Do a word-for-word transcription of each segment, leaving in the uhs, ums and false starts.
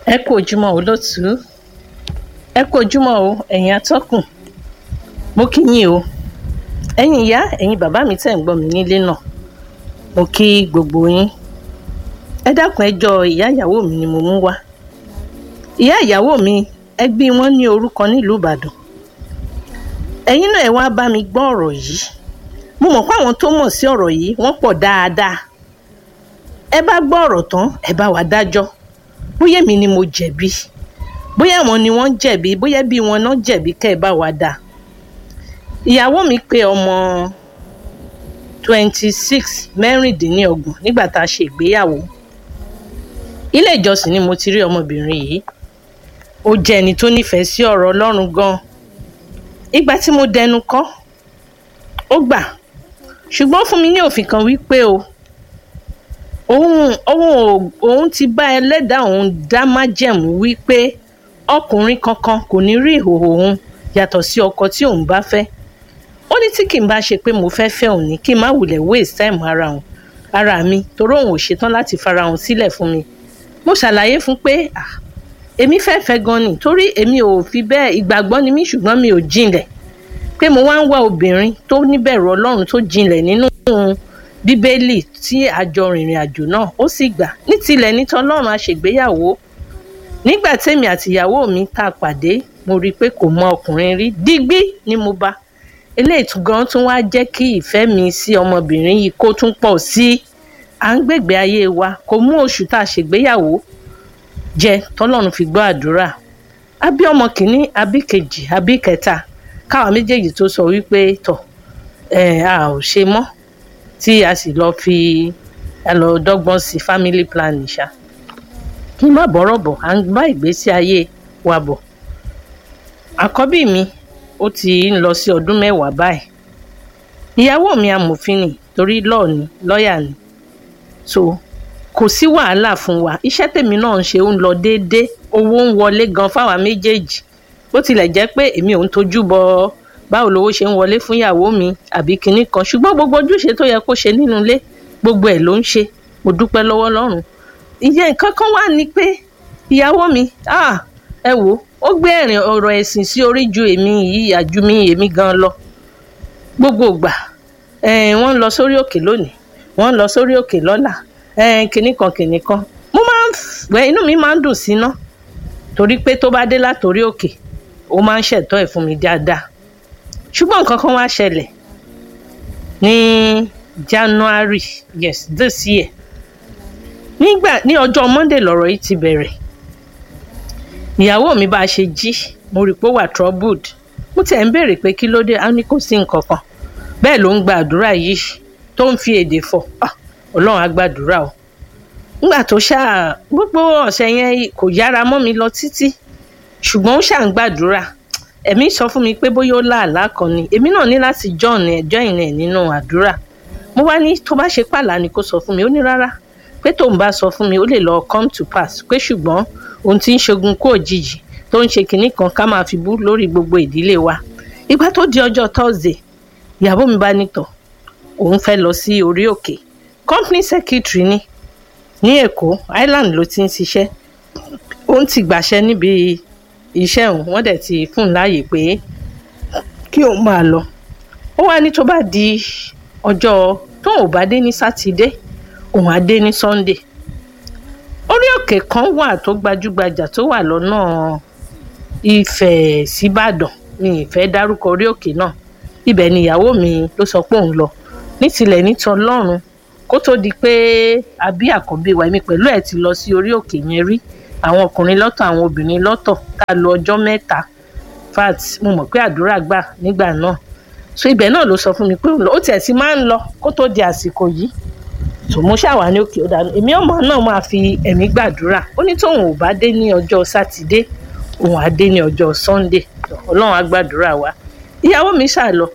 Ẹ kú ojúmọ́ olóòtú. Ẹ kú ojúmọ́ o, ẹ̀yin atọ́kùn. Mo kí yín o. Ẹ̀yin ìyá, ẹ̀yin bàbá mi tẹ́ ń gbọ́ mi nílé náà. Mo kí gbogbo yín. Ẹ dákun ẹjọ́ ìyá ìyàwó mi ni mo mú wá. Ìyá ìyàwó mi, ẹbí wọn ní orúkọ nílùú Ìbàdàn. Ẹ̀yin náà ẹ wá bá mi gbọ́ ọ̀rọ̀ yìí. Mo mọ̀ pé àwọn tó mọ̀ sí ọ̀rọ̀ yìí wọ́n pọ̀ dáadáa. Ẹ bá gbọ́ ọ̀rọ̀ tán, ẹ bá wa dájọ́. Bóyá èmi ni mo jẹ̀bi, bóyá àwọn ni wọ́n jẹ̀bi, bóyá bí wọn náà jẹ̀bi, kẹ́ ẹ bá wa dá. Ìyàwó mi pé ọmọ twenty six mẹ́rìndínlọ́gbọ̀n nígbà tá a ṣe ìgbéyàwó. Ilé ìjọsìn ni mo ti rí ọmọbìnrin yìí. Ó jẹ́ ẹni tó nífẹ̀ẹ́ sí ọ̀rọ̀ Ọlọ́run gan. Ìgbà tí mo dẹnu kọ́, ó gbà. Ṣùgbọ́n fún mi ní òfin kan wípé o, òun òun òun ti bá ẹlẹ́dàá òun dá májẹ̀mú wípé ọkùnrin kankan kò ní rí ìhòòhò òun yàtọ̀ sí ọkọ tí òun bá fẹ́. Ó ní tí kì í bá ṣe pé mo fẹ́ fẹ́ òun ní kí n má wulẹ̀ waste time ara òun ara mi torí òun ò ṣetán láti fara òun sílẹ̀ fún mi. Mo ṣàlàyé fún pé ah, èmi fẹ́ fẹ́ gan ni torí èmi ò fi bẹ́ẹ̀ ìgbàgbọ́ ni mí ṣùgbọ́n mi ò jinlẹ̀ pé mo wá ń wá obìnrin tó níbẹ̀rù Ọlọ́run tó jinlẹ̀ nínú Bíbélì tí àjọ rìnrìn àjò náà ó sì gbà ní tilẹ̀ ní tọlọ́run àṣègbéyàwó. Nígbà tèmi àti ìyàwó mi tá pàdé, mo rí i pé kò mọ ọkùnrin rí, dígbí ni mo bá. Eléyìí tún gan tún wá jẹ́ kí ìfẹ́ mi sí ọmọbìnrin yìí kó tún pọ̀ sí. À ń gbègbè ayé wa, kò mú oṣù tá a ṣègbéyàwó jẹ tọlọ́run fi gbọ́ àdúrà. Àbí ọmọ kìíní, àbí kejì, àbí kẹta, káwa méjèèjì tó sọ wípé tọ̀ ẹ̀ a ò ṣe mọ́ tí a sì lọ fi a lọ dọ́gbọ́n sí family planning ṣá. Kí n má bọ̀rọ̀ bọ̀, à ń bá ìgbésí ayé wa bọ̀. Àkọ́bí mi ó ti ń lọ sí ọdún mẹ́wàá báyìí. Ìyàwó mi amòfin ni torí lọ́ọ̀ ni lọ́ọ̀yà ni. So kò sí wàhálà fún wa. Iṣẹ́ tèmi náà ń ṣe ó ń lọ déédéé. Owó ń wọlé gan fáwa méjèèjì. Bó tilẹ̀ jẹ́ pé èmi ò ń tojú bọ báwo lowó ṣe ń wọlé fún ìyàwó mi àbí kinní kan, ṣùgbọ́n gbogbo ojúṣe tó yẹ kó ṣe nínú ilé gbogbo ẹ̀ ló ń ṣe. Mo dúpẹ́ lọ́wọ́ Ọlọ́run. Ìyẹn nǹkan kan wà ní pé ìyàwó mi ah ẹ wò ó gbé ẹ̀rìn ọ̀rọ̀ ẹ̀sìn sí orí ju èmi yìí àjú mi èmi gan lọ. Gbogbo ìgbà eh, wọ́n ń lọ sórí òkè lónìí, wọ́n ń lọ sórí òkè lọ́la, eh, kinní kan kinní kan. Mo máa ń fẹ́ inú mi máa ń dùn sí iná torí pé tó bá dé látòrí òkè ó máa ń ṣètọ́ ẹ̀ fún mi dáadáa. Ṣùgbọ́n nǹkan kan wá ṣẹlẹ̀ ní January yes this year. Nígbà ní ọjọ́ Monday lọ̀rọ̀ yìí ti bẹ̀rẹ̀. Ìyàwó mi bá ṣe jí, mo rí pé ó wà troubled. Mo tẹ̀ ń béèrè pé kí ló dé, á ní kò sí nǹkan kan. Bẹ́ẹ̀ ló ń gba àdúrà yìí tó ń fi èdè fọ̀. Ah, Ọlọ́run á gbàdúrà o. Nígbà tó ṣáà gbogbo ọ̀sẹ̀ yẹn kò yára mọ́ mi lọ títí. Ṣùgbọ́n ó ṣáà ń gbàdúrà. Ẹ̀mí sọ fún mi pé bóyá ó láàlá kan ni. Èmi náà ní láti join ẹ̀ join ẹ̀ nínú àdúrà. Mo wá ní tó bá ṣe pàlà ni kó sọ fún mi. Ó ní rárá pé tóun bá sọ fún mi ó lè lọ come to pass pé ṣùgbọ́n òun ti ń ṣogun kó òjijì tó ń ṣe kinní kan ká máa fi bú lórí gbogbo ìdílé wa. Ìgbà tó di ọjọ́ Thursday, ìyàwó mi bá nítọ̀ òun fẹ́ lọ sí orí òkè. Company secretary ni ní Èkó Island ló ti ń ṣiṣẹ́. Òun ti gbàṣẹ níbi iṣẹ́ òun, wọ́n dẹ̀ ti fún un láàyè pé kí òun máa lọ. Ó wá ní tó bá di ọjọ́ tó ò bá dé ní Sátidé, òun á dé ní Sunday. Orí òkè kan wà tó gbajúgbajà tó wà lọ́nà Ifẹ̀ síbàdàn. Mi ì fẹ́ dárúkọ orí òkè náà. Ibẹ̀ ni ìyàwó mi ló sọ pé òun lọ. Ní tilẹ̀ ní tọlọ́run kó tó di pé àbí àkọ́bí wa èmi pẹ̀lú ẹ̀ ti lọ sí orí òkè yẹn rí. Àwọn ọkùnrin lọ́tọ̀ àwọn obìnrin lọ́tọ̀ ká lọ ọjọ́ mẹ́ta. Fact mo mọ̀ pé àdúrà gbà nígbà náà. So ibẹ̀ náà ló sọ fún mi pé ó tiẹ̀ ti máa ń lọ kó tó di àsìkò yìí. So mo ṣàwà ní òkè ó dànù. Èmi ọmọ náà máa fi ẹ̀mí gbàdúrà. Ó ní tóun ò bá dé ní ọjọ́ Sátidé, òun á dé ní ọjọ́ Sunday. Ọlọ́run á gbàdúrà wa. Ìyàwó mi ṣá lọ.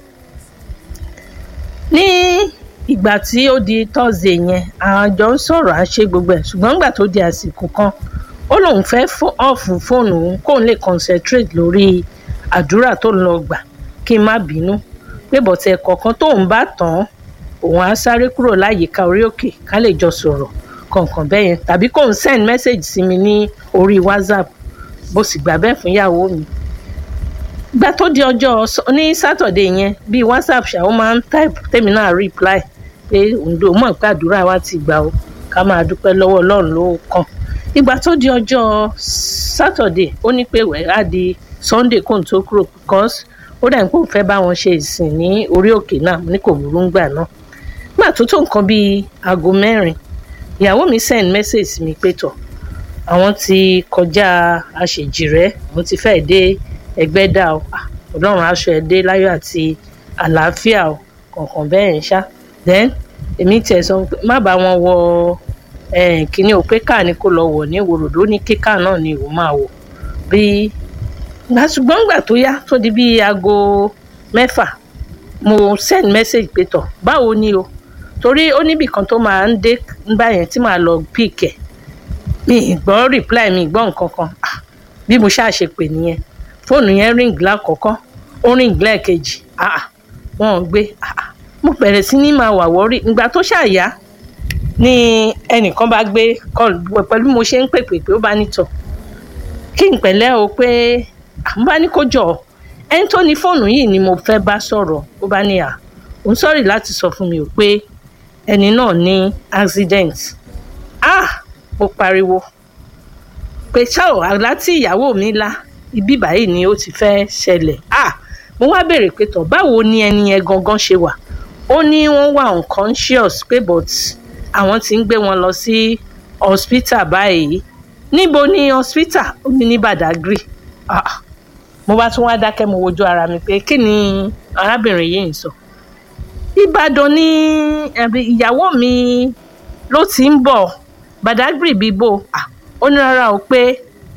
Ní ìgbà tí ó di Thursday yẹn, àwọn jọ ń sọ̀rọ̀ à ṣe gbogbo ẹ̀. Ṣùgbọ́n nígbà tó di àsìkò kan, ó lóun fẹ́ ọ̀fù fóònù òun kóun lè concentrate lórí àdúrà tó ń lọ gbà kí n má bínú. Pé bọ̀tẹ̀ kọ̀ọ̀kan tóun bá tán, òun á sáré kúrò láyìíká orí òkè ká lè jọ sọ̀rọ̀ kọ̀ọ̀kan bẹ́ẹ̀ yẹn, tàbí kò ń send message sí mi ní orí WhatsApp, bó sì gbà bẹ́ẹ̀ fún ìyàwó mi. Ìgbà tó di ọjọ́ ní Saturday yẹn bí WhatsApp ṣá ó máa ń type tèmi náà reply pé òǹdó mọ̀ pé àdúrà wa ti gbà ó, ká máa dúpẹ́ lọ́wọ́ Ọlọ́run ló kàn. Ìgbà tó di ọjọ́ Saturday ó ní pé wẹ̀ á di Sunday kóun tó kúrò because ó dà ní pé òun fẹ́ bá wọn ṣe ìsìn ní orí òkè náà ní kò burú ń gbà náà. Nígbà tó tó nǹkan bíi aago mẹ́rin ìyàwó mi send message sí mi pé tọ̀ àwọn ti kọjá àṣejìrẹ́, àwọn ti fẹ́ dé Ẹgbẹ́dà o, Ọlọ́run aṣọ ẹ̀ dé láyọ̀ àti àlàáfíà o, kọ̀ọ̀kan bẹ́ẹ̀ ń ṣá. Then èmi tiẹ̀ sọ pé má bá wọn wọ kíní o pé káà ni kó lọ wọ̀ ní Ìwòròdú, ní kíkà náà ni òun máa wọ̀ bí. Ìgbà ṣùgbọ́n ìgbà tó yá tó di bí aago mẹ́fà mo send message pé tọ̀ báwo ni o, torí ó níbì kan tó máa ń dé báyẹn tí màá lọ pick ẹ̀, mi ì gbọ́ reply, mi ì gbọ́ nǹkan kan. Bí mo ṣáà ṣe pè nìyẹn, fóònù yẹn ring lákọ̀ọ́kọ́, ó ring lẹ́ẹ̀kejì, wọn ò gbé. Mo bẹ̀rẹ̀ sí ní máa wà wọ́rí. Ìgbà tó ṣàyà ni ẹnìkan bá gbé call pẹ̀lú mo ṣe ń pèpè pé ó bá ní tọ̀ kí n pẹ̀lẹ́ o pé mo bá ní kó jọ ẹni tó ní fóònù yìí ni mo fẹ́ bá sọ̀rọ̀. Ó bá ní à òun sọ̀rọ̀ láti sọ fún mi o pé ẹni náà ní accident. Ah mo pariwo pé ṣáò àlá tí ìyàwó mi lá ibi báyìí ni ó ti fẹ́ ṣẹlẹ̀. Ah mo wá béèrè pé tọ̀ báwo ni ẹni yẹn gangan ṣe wà. Ó ní wọ́n wà unconscious pé but àwọn tí ń gbé wọn lọ sí hospital báyìí. Níbo ni hospital? Ó ní ní Badagry. Ah mo bá tún wá dákẹ́ mo wojú ara mi pé kí ni arábìnrin yìí ń sọ. Ìbàdàn ni ìyàwó mi ló ti ń bọ̀, Badagry bíbò. Ah ó ní rárá o pé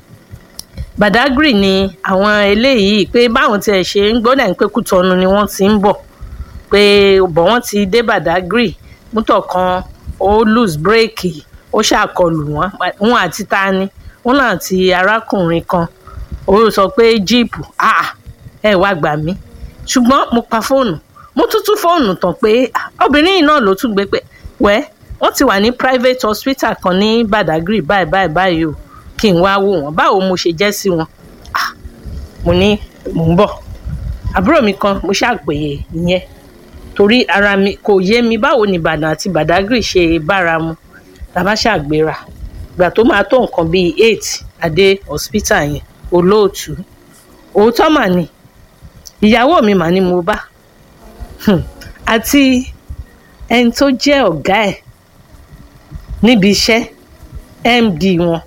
Badagry ni àwọn eléyìí pé báwọn tiẹ̀ ṣe ń gbọ́dọ̀ ní pé Kútọ́nù ni wọ́n ti ń bọ̀ pé bọ̀ wọ́n ti dé Badagry mọ́tò kan ó lose brake ó ṣàkọlù wọn wọn àti tani wọn náà ti arákùnrin kan ó sọ pé jíìpù. Ah ẹ wá gbà mí. Ṣùgbọ́n mo pa fóònù, mo tún tún fóònù tán pé obìnrin yìí náà ló tún gbé pé wẹ́ wọ́n ti wà ní private hospital kan ní Badagry báyìí báyìí báyìí o, kí n wá wò wọ́n báwo mo ṣe jẹ́ sí wọn. Ah mo ní mò ń bọ̀. Àbúrò mi kan mo ṣàpèyè ìyẹn torí ara mi kò yé mi báwo ni Ìbàdàn àti Badagry ṣe bára mu. Tàbá ṣàgbéra ìgbà tó máa tó nǹkan bíi eight adé hospital yẹn Olóòtú. Òótọ́ mà ni ìyàwó mi mà ni mo bá àti ẹni tó jẹ́ ọ̀gá ẹ̀ níbi iṣẹ́ M D wọn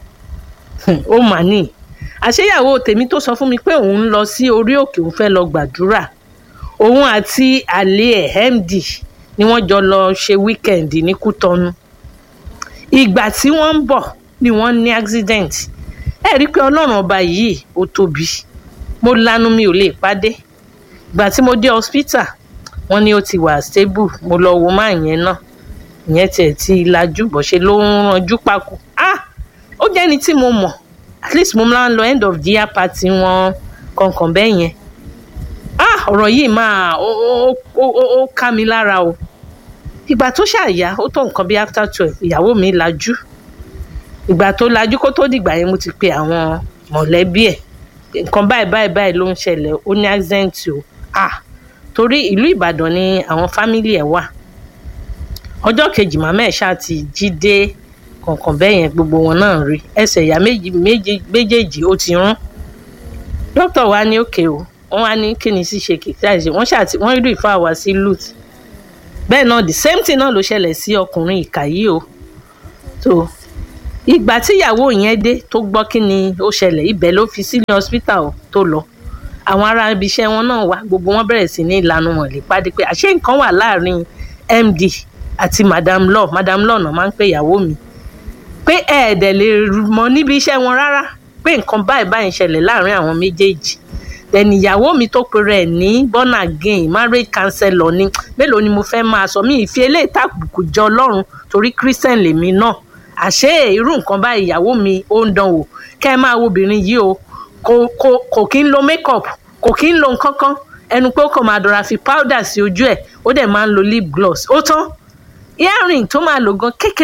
ó mà ní àṣeyàwó tèmi tó sọ fún mi pé òun ń lọ sí orí òkè òun fẹ́ lọ gbàdúrà. Òun àti àlè ẹ̀ M D ni wọ́n jọ lọ ṣe weekend ní Kútọ́nù. Ìgbà tí wọ́n ń bọ̀ ni wọ́n ní accident. Ẹ rí i pé Ọlọ́run ọba yìí ó tóbi. Mo lanu mi ò lè pàdé. Ìgbà tí mo dé hospital wọ́n ní ó ti wà stable. Mo lọ wo máa yẹn náà ìyẹn tiẹ̀ ti lajú bọ̀ ṣe ló ń ranjú pákó. Ah ó jẹ́ ẹni tí mo mọ̀ at least mo máa ń lọ end of the year party wọn kankan bẹ́ẹ̀ yẹn. Ah ọ̀rọ̀ yìí máa ó ó ó ó ká mi lára o. Ìgbà tó ṣàyà ó tó nǹkan bí after twelve ìyàwó mi lajú. Ìgbà tó lajú kó tó dìgbà yẹn mo ti pe àwọn mọ̀lẹ́bí ẹ̀ nǹkan báyìí báyìí báyìí ló ń ṣẹlẹ̀ ó ní accident o. Ah torí ìlú Ìbàdàn ni àwọn fámìlì ẹ̀ wà. Ọjọ́ kejì màmá ẹ̀ ṣáà ti jí dé kọ̀ọ̀kan bẹ́ẹ̀ yẹn gbogbo wọn náà rí ẹsẹ̀ ìyá méjì méjèèjì ó ti rún. Dókítà wa ní òkè o wọ́n wá ní kí ni sì ṣe kìkì àìsí wọ́n ṣáà tí wọ́n rí ìfà wá sí Luth. Bẹ́ẹ̀ náà the same thing náà ló ṣẹlẹ̀ sí ọkùnrin ìkà yìí o. tó ìgbà tí ìyàwó yẹn dé tó gbọ́ kí ni ó ṣẹlẹ̀ ibẹ̀ ló fi sí ní hospital tó lọ. Àwọn ará ibi iṣẹ́ wọn náà wá gbogbo wọn bẹ̀rẹ̀ sí ní ìlànà wọn lè pàdé pé àṣé nǹkan wà láàrin M D àti Madam Law Madam Law náà máa ń pè ìyàwó mi pé ẹ̀ẹ́dẹ̀ lè mọ níbi iṣẹ́ wọn rárá pé nǹkan báyìí báyìí ń ṣẹlẹ̀ láàrin àwọn méjèèjì. Then ìyàwó mi tó pe rẹ̀ ní born again marriage counselor ni mélòó ni mo fẹ́ máa sọ mí ìfi eléyìí tàbùkù jọ Ọlọ́run torí Christian lèmi náà. Àṣé irú nǹkan báyìí ìyàwó mi ó ń dán wò kẹ́ ẹ máa wo obìnrin yìí o kò kò kò kí ń lo makeup kò kí ń lo nǹkan kan ẹnu pé ó kàn máa dọ̀ra fi powder sí ojú ẹ̀ ó dẹ̀ máa ń lo lip gloss ó tán earring tó máa lò gan kékeré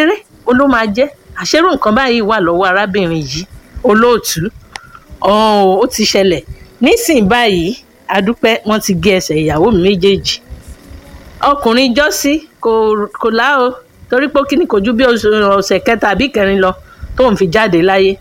ó ló máa jẹ́ àṣérò nǹkan báyìí wà lọ́wọ́ arábìnrin yìí olóòtú. ó ti ṣẹlẹ̀ nísìnyí báyìí adúpẹ́ wọ́n ti gé ẹsẹ̀ ìyàwó mi méjèèjì. ọkùnrin jọ́sí kò kò lá o torí pé kíni kò ju bí ọ̀sẹ̀ kẹta àbí kẹrin lọ tó ń fi jáde láyé.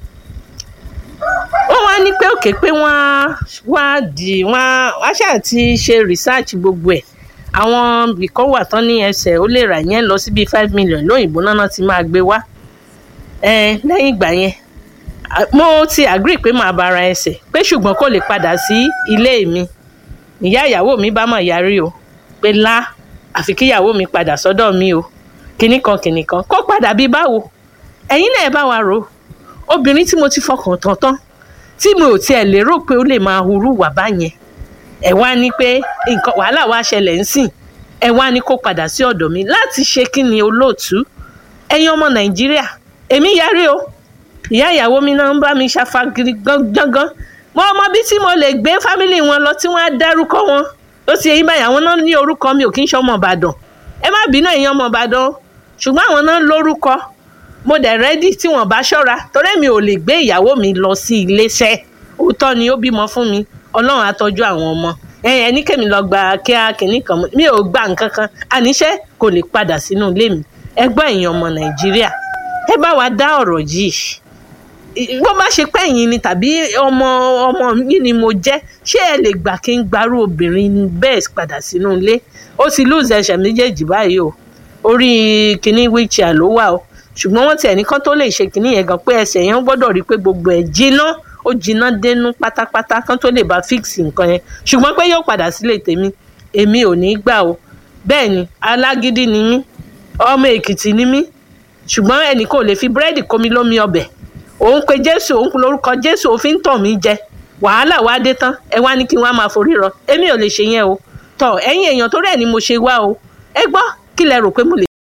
wọ́n wá ní pé òkè pé wọ́n wá di wọ́n wá ṣáà ti ṣe research gbogbo ẹ̀. àwọn ìkọ́ wà tán ní ẹsẹ̀ ó lè rà yẹn lọ sí bíi five million lóyìnbó náà ti máa gbé wá. lẹ́yìn ìgbà yẹn mo ti agree pé màá bá ra ẹsẹ̀ pé ṣùgbọ́n kò lè padà sí ilé mi. ìyá ìyàwó mi bá mọ̀ yarí o pé lá àfi kí ìyàwó mi padà sọ́dọ̀ mi o kinní kan kinní kan kó padà bí báwo. ẹ̀yin náà ẹ bá wa rò obìnrin tí mo ti fọkàn tán tán tí mo ò tiẹ̀ lérò pé ó lè máa hurú wà báyẹn ẹ wá ní pé nǹkan wàhálà wá ṣẹlẹ̀ ń sìn ẹ wá ní kó padà sí ọ̀dọ̀ mi láti ṣe kí ni olóòtú. ẹ̀yin ọmọ nàìjíríà èmi yarí o ìyá ìyàwó mi náà ń bá mi ṣàfagiri gangan mo mọ bí tí mo lè gbé fámìlì wọn lọ tí wọ́n á dárúkọ wọn ó ti eyín báyìí àwọn náà ní orúkọ mi ò kí ń ṣe ọmọ ìbàdàn ẹ má bínú ẹ̀yin ọmọ ìbàdàn ṣùgbọ́n àwọn náà lórúkọ mo dẹ̀ rẹ́dì tí wọ́n bá ṣọ́ra torí mi ò lè gbé ìyàwó mi lọ sí iléeṣẹ́ òótọ́ ni ó bímọ fún mi ọlọ́run á tọ́jú àwọn ọmọ ẹ̀yìn ẹni kẹ́mi lọ gba kíá kìíní kan mi ò gba nǹkan kan àníṣe kò lè padà sínú ilé mi. ẹ gbọ́ ẹ̀yin ọmọ nàìjíríà ẹ bá wa dá ọ̀rọ̀ yìí bó bá ṣe pé ẹ̀yin ni tàbí ọmọ ọmọ yìí ni mo jẹ́ ṣé ẹ lè gbà kí n gbarú obìnrin bẹ́ẹ̀ padà sínú ilé. ó ti lose ẹsẹ̀ méjèèjì báyìí o orí kìíní wheelchair ló wà o ṣùgbọ́n wọ́n ti ẹnìkan tó lè ṣe kìíní yẹn gan pé ẹsẹ̀ yẹn gbọ́dọ̀ rí pé gbogbo ẹ̀ jiná ó jiná dénú pátápátá kan tó lè bá fix nǹkan yẹn ṣùgbọ́n pé yóò padà sílé tèmi èmi ò ní gbà o. bẹ́ẹ̀ ni alágídí ni mí ọmọ èkìtì ni mí ṣùgbọ́n ẹnì kò lè fi búrẹ́dì kómi lómi ọbẹ̀ òun pe jésù òun lórúkọ jésù òfin tàn mí jẹ wàhálà wá dé tán ẹ wá ní kí wọ́n á máa forí rọ èmi ò lè ṣe yẹn o. tọ ẹ̀yin èèyàn tó rẹ̀ ni mo ṣe wá o ẹ gbọ́ kí lẹ rò pé mo lè